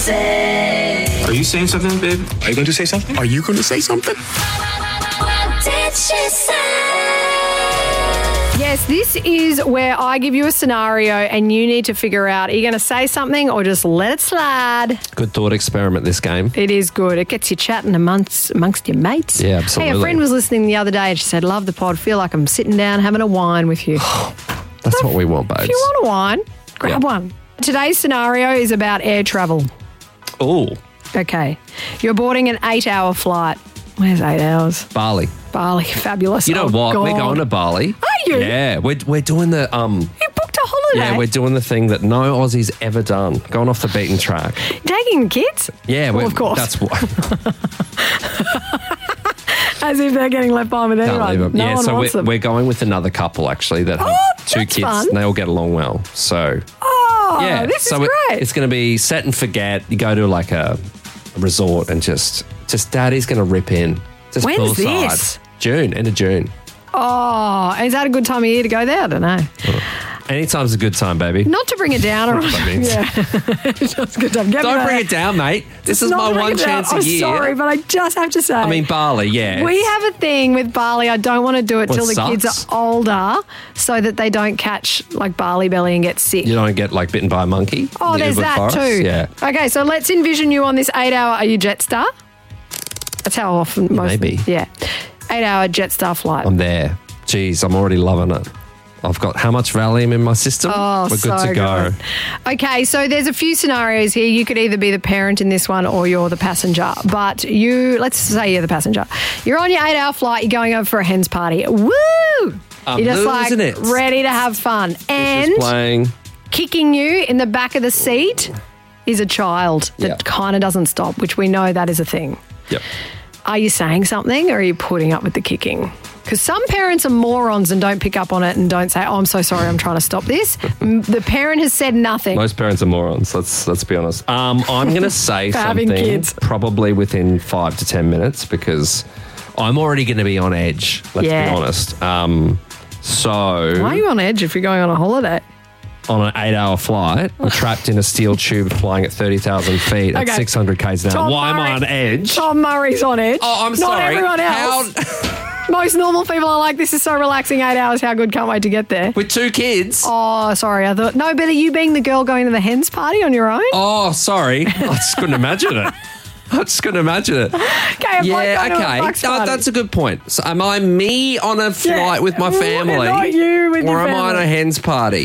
say? Are you saying something, babe? Are you going to say something? Are you going to say something? What did she say? Yes, this is where I give you a scenario and you need to figure out, are you going to say something or just let it slide? Good thought experiment, this game. It is good. It gets you chatting amongst your mates. Yeah, absolutely. Hey, a friend was listening the other day and she said, love the pod, feel like I'm sitting down having a wine with you. That's what we want, babes. If you want a wine, grab one. Today's scenario is about air travel. Oh, Okay. You're boarding an 8-hour flight. Where's 8 hours? Bali. Bali, fabulous. You know what? God. We're going to Bali. Are you? Yeah, we're doing the You booked a holiday? Yeah, we're doing the thing that no Aussie's ever done. Going off the beaten track. Taking the kids? Yeah, Well, of course. That's what. As if they're getting left behind with Can't anyone. leave them. No Yeah, one so wants them. we're going with another couple actually that have two that's kids. fun. And they all get along well. So Oh, yeah, this so is great. it's going to be set and forget. You go to like a resort and just Daddy's going to rip in. Just When's poolside. this? June, end of June. Oh, is that a good time of year to go there? I don't know. Anytime's a good time, baby. Not to bring it down. Or That means. yeah, just a good time. Get me Don't there. bring it down, mate. This is Not my bring one it down. chance a I'm year. sorry, but I just have to say. I mean, Bali, yeah. We have a thing with Bali. I don't want to do it Well, till it the kids sucks. are older so that they don't catch like Bali belly and get sick. You don't get like bitten by a monkey. Oh, in the there's Woodland that Forest? too. Yeah. Okay, so let's envision you on this 8-hour. Are you Jetstar? That's how often most. maybe. Yeah. 8-hour Jetstar flight. I'm there. Jeez, I'm already loving it. I've got how much Valium in my system? Oh, We're good so to go. good. Okay, so there's a few scenarios here. You could either be the parent in this one or you're the passenger. But let's say you're the passenger. You're on your 8-hour flight. You're going over for a hens party. Woo! You're just like losing it. ready to have fun. And Just playing. kicking you in the back of the seat is a child that Yep. kind of doesn't stop, which we know that is a thing. Yep. Are you saying something or are you putting up with the kicking? Because some parents are morons and don't pick up on it and don't say, oh, I'm so sorry, I'm trying to stop this. The parent has said nothing. Most parents are morons. Let's be honest. I'm going to say For having something kids. probably within 5 to 10 minutes because I'm already going to be on edge. Let's Yeah. be honest. So Why are you on edge if you're going on a holiday? on an 8-hour flight, I'm trapped in a steel tube flying at 30,000 feet at Okay. 600 k's an hour. Tom Why am I Murray- on edge? Tom Murray's on edge. Oh, I'm Not sorry. everyone else. Most normal people are like, this is so relaxing, 8 hours, how good, can't wait to get there. With 2 kids? Oh, sorry, I thought, no, but are you being the girl going to the hens party on your own? Oh, sorry. I just couldn't imagine it. I just couldn't imagine it. Okay, a bloke going to a bucks party. That's a good point. So am I me on a flight with my family? Not you with or your am I on family. a hens party?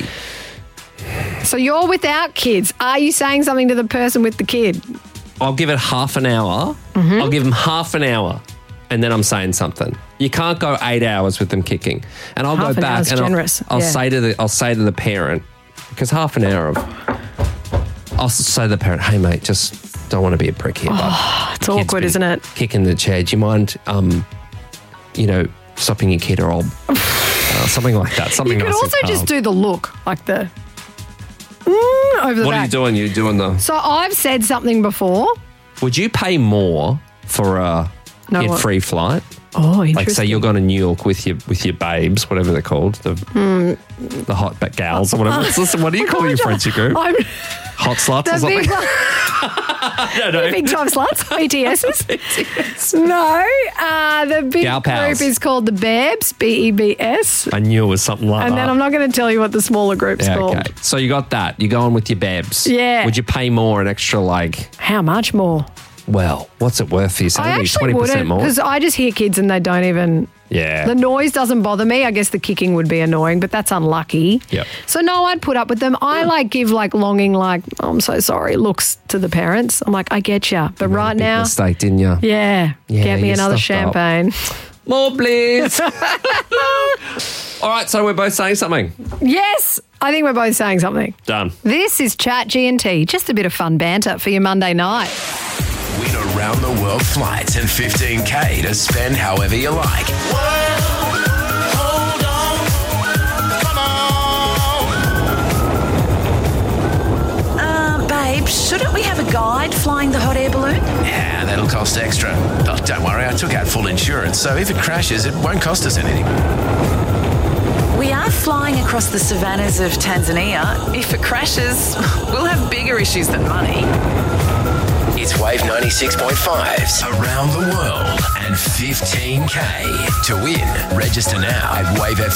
So you're without kids. Are you saying something to the person with the kid? I'll give it half an hour. Mm-hmm. I'll give them half an hour. And then I'm saying something. You can't go 8 hours with them kicking. And I'll Half go an back hour's and generous, I'll yeah. say to the parent, because half an hour of I'll say to the parent, hey mate, just don't want to be a prick here, bud. It's awkward, isn't it? Kicking the chair. Do you mind stopping your kid or I'll something like that. Something You could nice and also calm. just do the look, like the over the What back. are you doing? You're doing the. So I've said something before. Would you pay more for a No, what? kid-free flight? Oh, interesting. Like, say you're going to New York with your babes, whatever they're called, the hot gals or whatever. Listen, what do you call your friendship group? I'm Hot sluts or the something? big, I don't know. big time sluts, BTSs. No, the big Gal pals. group is called the Babs, BEBS. I knew it was something like And that. then I'm not going to tell you what the smaller group's Yeah, called. okay. So you got that. You're going with your babes. Yeah. Would you pay more, an extra How much more? well, what's it worth for you? So I maybe actually 20% wouldn't, more? because I just hear kids and they don't even. Yeah. The noise doesn't bother me. I guess the kicking would be annoying, but that's unlucky. Yep. So no, I'd put up with them. I give longing, oh, I'm so sorry looks to the parents. I'm like, I get you, but right Big now, mistake, didn't you? yeah, get me you another stuffed up. champagne. More, please. All right, so we're both saying something. Yes, I think we're both saying something. Done. This is Chat G&T, just a bit of fun banter for your Monday night. Win around the world flights and 15K to spend however you like. Hold on, come on. Babe, shouldn't we have a guide flying the hot air balloon? Yeah, that'll cost extra. Oh, don't worry, I took out full insurance, so if it crashes, it won't cost us anything. We are flying across the savannas of Tanzania. If it crashes, we'll have bigger issues than money. Wave 96.5s around the world and 15K. To win, register now at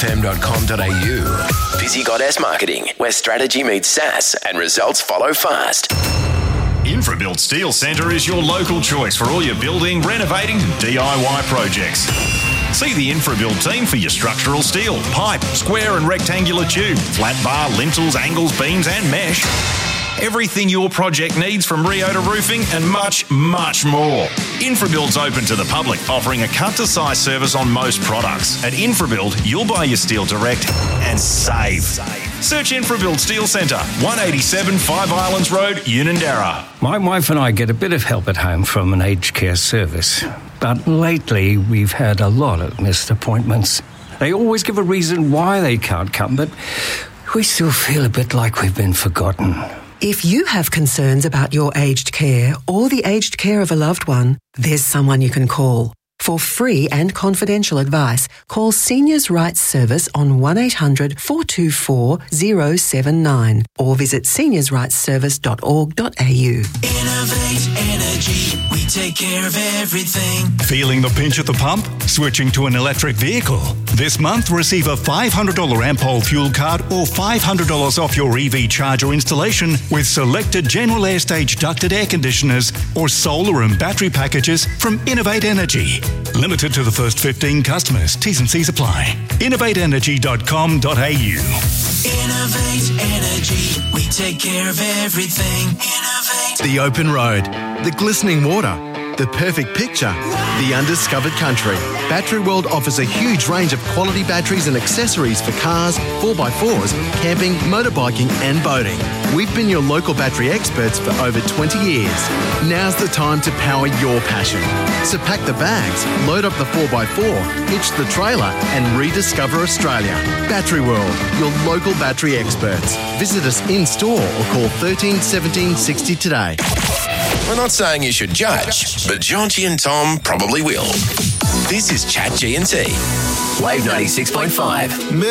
wavefm.com.au. Busy Goddess Marketing, where strategy meets sass and results follow fast. InfraBuild Steel Centre is your local choice for all your building, renovating and DIY projects. See the InfraBuild team for your structural steel, pipe, square and rectangular tube, flat bar, lintels, angles, beams and mesh. Everything your project needs, from Rio to roofing and much, much more. InfraBuild's open to the public, offering a cut-to-size service on most products. At InfraBuild, you'll buy your steel direct and save. Search InfraBuild Steel Centre, 187 Five Islands Road, Unanderra. My wife and I get a bit of help at home from an aged care service. But lately, we've had a lot of missed appointments. They always give a reason why they can't come, but we still feel a bit like we've been forgotten. If you have concerns about your aged care or the aged care of a loved one, there's someone you can call. For free and confidential advice, call Seniors' Rights Service on 1800 424 079 or visit seniorsrightsservice.org.au. Innovate Energy, we take care of everything. Feeling the pinch at the pump? Switching to an electric vehicle? This month, receive a $500 Ampol fuel card or $500 off your EV charger installation with selected General Air Stage ducted air conditioners or solar and battery packages from Innovate Energy. Limited to the first 15 customers. T's and C's apply. InnovateEnergy.com.au. Innovate Energy, we take care of everything. Innovate. The open road, the glistening water, the perfect picture, the undiscovered country. Battery World offers a huge range of quality batteries and accessories for cars, 4x4s, camping, motorbiking and boating. We've been your local battery experts for over 20 years. Now's the time to power your passion. So pack the bags, load up the 4x4, hitch the trailer and rediscover Australia. Battery World, your local battery experts. Visit us in store or call 13 17 60 today. We're not saying you should judge, but Jonty and Tom probably will. This is Chat G&T. Wave 96.5.